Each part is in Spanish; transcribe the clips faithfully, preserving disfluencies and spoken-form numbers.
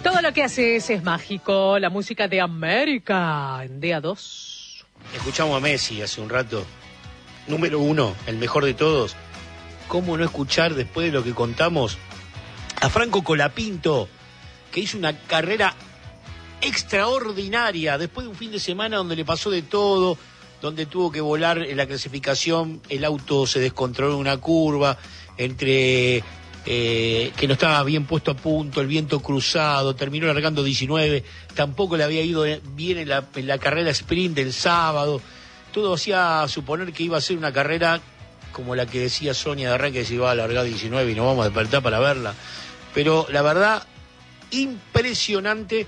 Todo lo que haces es mágico. La música de América en D A dos. Escuchamos a Messi hace un rato. Número uno, el mejor de todos. ¿Cómo no escuchar, después de lo que contamos, a Franco Colapinto, que hizo una carrera extraordinaria después de un fin de semana donde le pasó de todo, donde tuvo que volar en la clasificación, el auto se descontroló en una curva, entre eh, que no estaba bien puesto a punto, el viento cruzado, terminó largando diecinueve, tampoco le había ido bien en la, en la carrera sprint del sábado. Todo hacía suponer que iba a ser una carrera como la que decía Sonia de arranque, que se iba a largar diecinueve y nos vamos a despertar para verla. Pero la verdad, impresionante.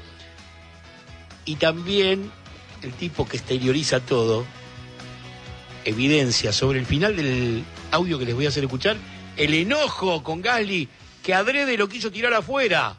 Y también el tipo que exterioriza todo, evidencia sobre el final del audio que les voy a hacer escuchar, el enojo con Gasly, que adrede lo quiso tirar afuera.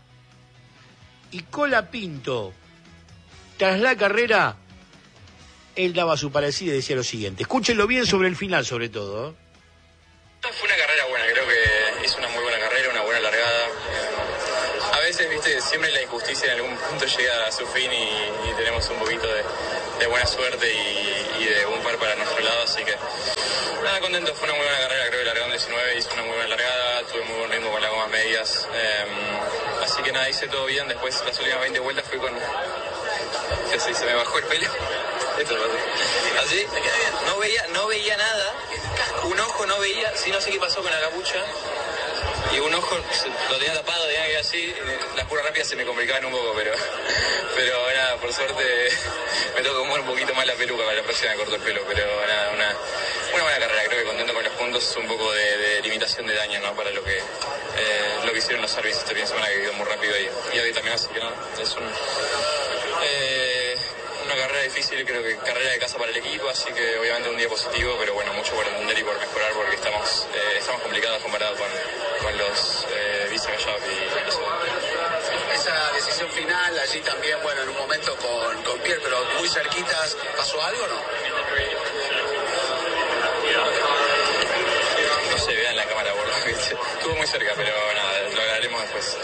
Y Colapinto, tras la carrera, él daba su parecida y decía lo siguiente. Escúchenlo bien sobre el final, sobre todo, ¿eh? Fue una carrera buena, creo que hizo una muy buena carrera, una buena largada. A veces, viste, siempre la injusticia en algún punto llega a su fin y, y tenemos un poquito de, de buena suerte y, y de un par para nuestro lado, así que nada, contento. Fue una muy buena carrera, creo que largó en diecinueve, hizo una muy buena largada, tuve muy buen ritmo con las gomas medias, eh, así que nada, hice todo bien. Después las últimas veinte vueltas fui con... ¿Qué se dice? Me bajó el pelo. Esto lo pasó. Así, no veía, no veía nada, un ojo no veía, sí, no sé qué pasó con la capucha, y un ojo lo tenía tapado, tenía que ir así, las curvas rápidas se me complicaban un poco, pero pero nada, por suerte me tocó mover un poquito más la peluca, para la próxima me corto el pelo, pero nada, una, una buena carrera, creo que contento con los puntos, un poco de, de limitación de daño, ¿no? Para lo que eh, lo que hicieron los servicios este fin de semana, que quedó muy rápido y, y hoy también, así que no, es un... Eh, una carrera difícil, creo que carrera de casa para el equipo, así que obviamente un día positivo, pero bueno, mucho por entender y por mejorar, porque estamos eh, estamos complicados comparados con, con los eh, vice Gallop y los... Esa decisión final, allí también, bueno, en un momento con, con Pierre, pero muy cerquitas, ¿pasó algo o no? No se vea en la cámara, por lo que estuvo muy cerca, pero nada, lo hablaremos después.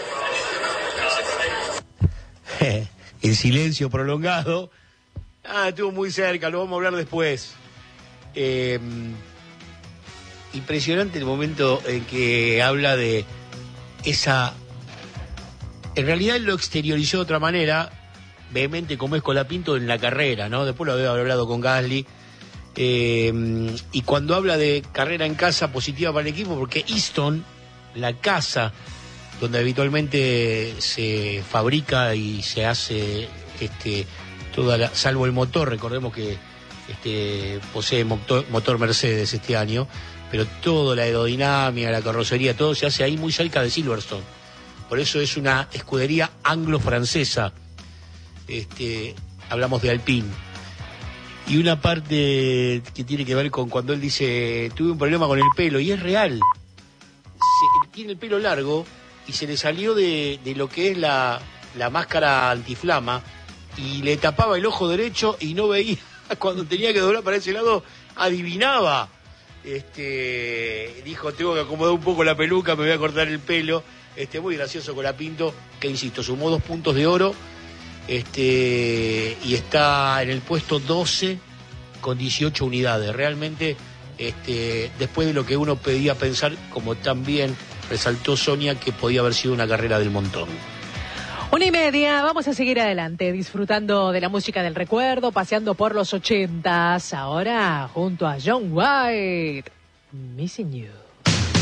No sé. El silencio prolongado. Ah, estuvo muy cerca, lo vamos a hablar después. Eh, impresionante el momento en que habla de esa... En realidad él lo exteriorizó de otra manera, vehemente como es Colapinto en la carrera, ¿no? Después lo había hablado con Gasly. Eh, y cuando habla de carrera en casa positiva para el equipo, porque Easton, la casa donde habitualmente se fabrica y se hace este toda la, salvo el motor, recordemos que este posee motor, motor Mercedes este año, pero toda la aerodinámica, la carrocería, todo se hace ahí muy cerca de Silverstone. Por eso es una escudería anglo-francesa. Este, hablamos de Alpine. Y una parte que tiene que ver con cuando él dice, tuve un problema con el pelo, y es real. Se, tiene el pelo largo y se le salió de, de lo que es la, la máscara antiflama y le tapaba el ojo derecho y no veía. Cuando tenía que doblar para ese lado, adivinaba. Este, dijo, tengo que acomodar un poco la peluca, me voy a cortar el pelo. Este, muy gracioso Colapinto, que insisto, sumó dos puntos de oro, este, y está en el puesto doce con dieciocho unidades. Realmente, este, después de lo que uno pedía pensar, como también resaltó Sonia, que podía haber sido una carrera del montón. Una y media, vamos a seguir adelante, disfrutando de la música del recuerdo, paseando por los ochentas, ahora junto a John White, Missing You.